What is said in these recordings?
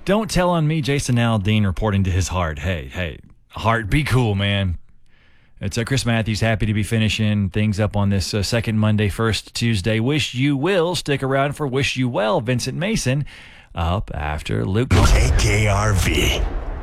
Don't tell on me, Jason Aldean reporting to his heart. Hey, heart, be cool, man. It's Chris Matthews, happy to be finishing things up on this second Monday, first Tuesday. Wish you will stick around for Wish You Well, Vincent Mason, up after Luke. KKRV.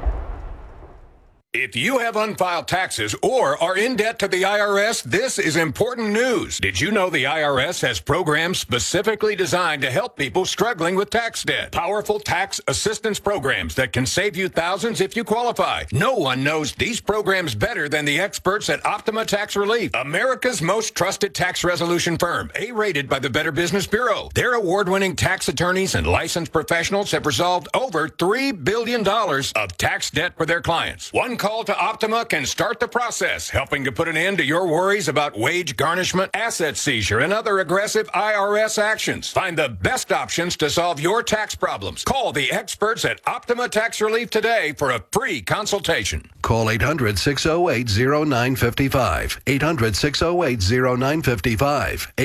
If you have unfiled taxes or are in debt to the IRS, this is important news. Did you know the IRS has programs specifically designed to help people struggling with tax debt? Powerful tax assistance programs that can save you thousands if you qualify. No one knows these programs better than the experts at Optima Tax Relief, America's most trusted tax resolution firm, A-rated by the Better Business Bureau. Their award-winning tax attorneys and licensed professionals have resolved over $3 billion of tax debt for their clients. One call to Optima can start the process, helping to put an end to your worries about wage garnishment, asset seizure, and other aggressive IRS actions. Find the best options to solve your tax problems. Call the experts at Optima Tax Relief today for a free consultation. Call 800-608-0955. 800-608-0955.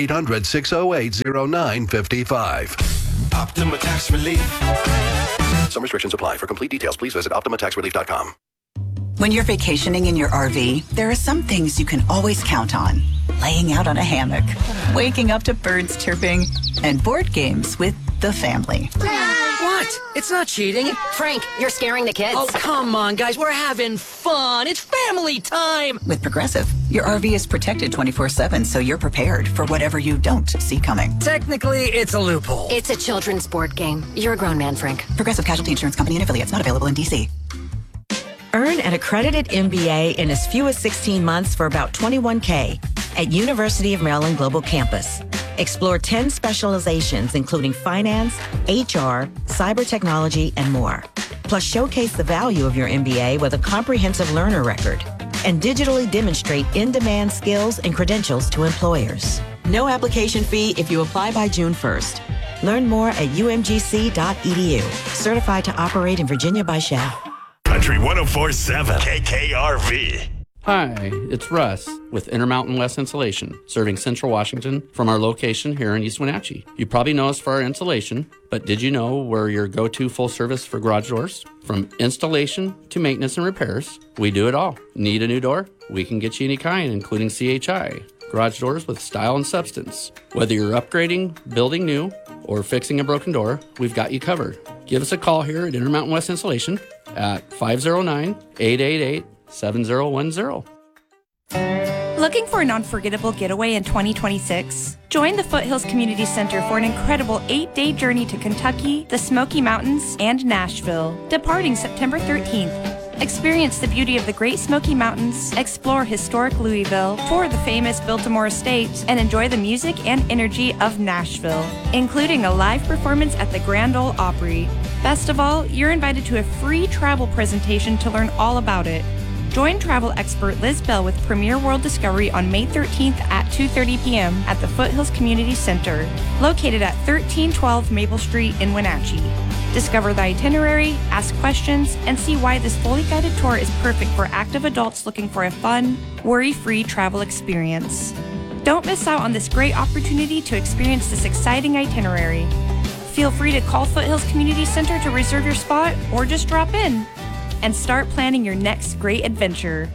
800-608-0955. Optima Tax Relief. Some restrictions apply. For complete details, please visit OptimaTaxRelief.com. When you're vacationing in your RV, there are some things you can always count on. Laying out on a hammock, waking up to birds chirping, and board games with the family. What? It's not cheating. Frank, you're scaring the kids. Oh, come on, guys. We're having fun. It's family time. With Progressive, your RV is protected 24/7, so you're prepared for whatever you don't see coming. Technically, it's a loophole. It's a children's board game. You're a grown man, Frank. Progressive Casualty Insurance Company and affiliates, not available in D.C. Earn an accredited MBA in as few as 16 months for about $21K at University of Maryland Global Campus. Explore 10 specializations, including finance, HR, cyber technology, and more. Plus, showcase the value of your MBA with a comprehensive learner record and digitally demonstrate in-demand skills and credentials to employers. No application fee if you apply by June 1st. Learn more at umgc.edu. Certified to operate in Virginia by Shell. Country 104.7 KKRV. Hi, it's Russ with Intermountain West Insulation, serving Central Washington from our location here in East Wenatchee. You probably know us for our insulation, but did you know we're your go-to full service for garage doors? From installation to maintenance and repairs, we do it all. Need a new door? We can get you any kind, including CHI. Garage doors with style and substance. Whether you're upgrading, building new, or fixing a broken door, we've got you covered. Give us a call here at Intermountain West Insulation at 509-888-7010. Looking for an unforgettable getaway in 2026? Join the Foothills Community Center for an incredible 8-day journey to Kentucky, the Smoky Mountains, and Nashville, departing September 13th. Experience the beauty of the Great Smoky Mountains, explore historic Louisville, tour the famous Biltmore Estate, and enjoy the music and energy of Nashville, including a live performance at the Grand Ole Opry. Best of all, you're invited to a free travel presentation to learn all about it. Join travel expert Liz Bell with Premier World Discovery on May 13th at 2:30 p.m. at the Foothills Community Center, located at 1312 Maple Street in Wenatchee. Discover the itinerary, ask questions, and see why this fully guided tour is perfect for active adults looking for a fun, worry-free travel experience. Don't miss out on this great opportunity to experience this exciting itinerary. Feel free to call Foothills Community Center to reserve your spot or just drop in and start planning your next great adventure.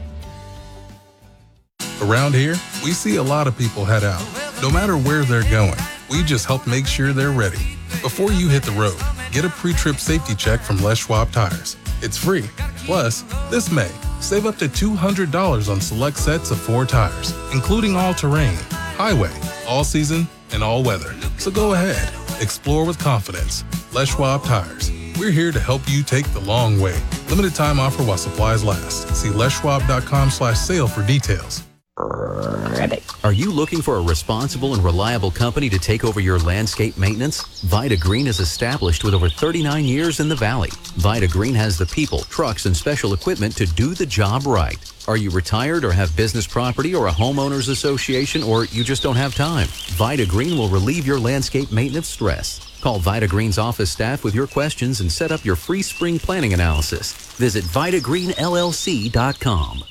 Around here, we see a lot of people head out. No matter where they're going, we just help make sure they're ready. Before you hit the road, get a pre-trip safety check from Les Schwab Tires. It's free. Plus, this May, save up to $200 on select sets of 4 tires, including all-terrain, highway, all-season, and all-weather. So go ahead. Explore with confidence. Les Schwab Tires. We're here to help you take the long way. Limited time offer while supplies last. See leschwab.com/sale for details. Are you looking for a responsible and reliable company to take over your landscape maintenance? Vita Green is established with over 39 years in the Valley. Vita Green has the people, trucks, and special equipment to do the job right. Are you retired or have business property or a homeowners association, or you just don't have time? Vita Green will relieve your landscape maintenance stress. Call Vita Green's office staff with your questions and set up your free spring planning analysis. Visit VitaGreenLLC.com.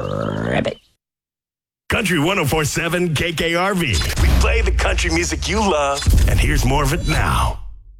Country 104.7 KKRV. We play the country music you love, and here's more of it now.